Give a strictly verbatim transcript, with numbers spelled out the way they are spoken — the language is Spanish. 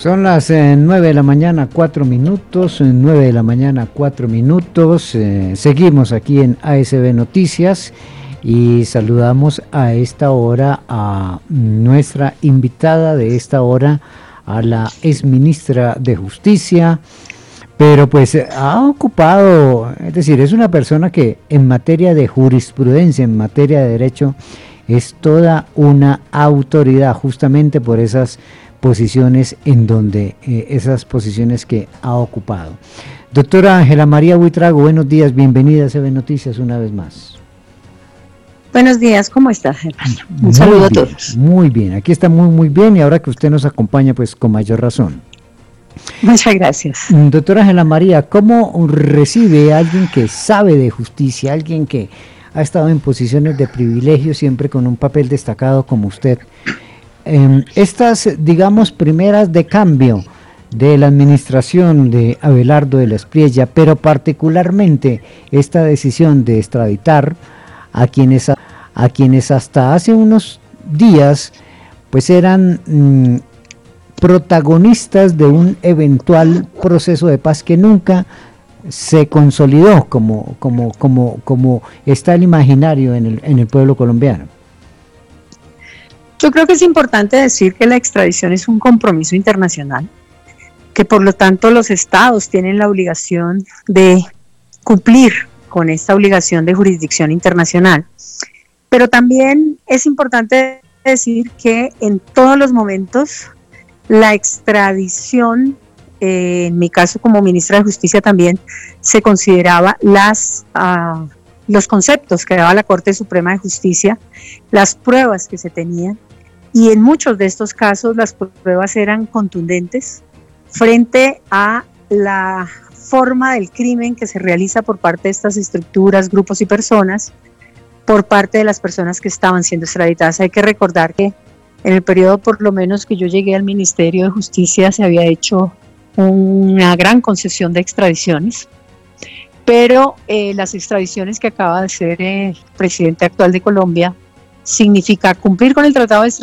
Son las eh, nueve de la mañana, cuatro minutos, eh, nueve de la mañana, cuatro minutos. Eh, seguimos aquí en A S B Noticias y saludamos a esta hora a nuestra invitada de esta hora, a la exministra de Justicia, pero pues ha ocupado, es decir, es una persona que en materia de jurisprudencia, en materia de derecho, es toda una autoridad, justamente por esas posiciones en donde, eh, esas posiciones que ha ocupado. Doctora Ángela María Buitrago, buenos días, bienvenida a A S B Noticias una vez más. Buenos días, ¿cómo estás, Germán? Un saludo a todos. Muy bien, aquí está muy muy bien y ahora que usted nos acompaña, pues con mayor razón. Muchas gracias. Doctora Ángela María, ¿cómo recibe a alguien que sabe de justicia, alguien que ha estado en posiciones de privilegio, siempre con un papel destacado como usted, eh, estas, digamos, primeras de cambio de la administración de Abelardo de la Espriella, pero particularmente esta decisión de extraditar a quienes, a quienes hasta hace unos días pues eran mmm, protagonistas de un eventual proceso de paz que nunca se consolidó como, como, como, como está el imaginario en el, en el pueblo colombiano? Yo creo que es importante decir que la extradición es un compromiso internacional, que por lo tanto los estados tienen la obligación de cumplir con esta obligación de jurisdicción internacional. Pero también es importante decir que en todos los momentos la extradición, eh, en mi caso como ministra de Justicia también, se consideraba las, uh, los conceptos que daba la Corte Suprema de Justicia, las pruebas que se tenían, y en muchos de estos casos las pruebas eran contundentes frente a la forma del crimen que se realiza por parte de estas estructuras, grupos y personas, por parte de las personas que estaban siendo extraditadas. Hay que recordar que en el periodo por lo menos que yo llegué al Ministerio de Justicia se había hecho una gran concesión de extradiciones, pero eh, las extradiciones que acaba de hacer el presidente actual de Colombia significa cumplir con el Tratado de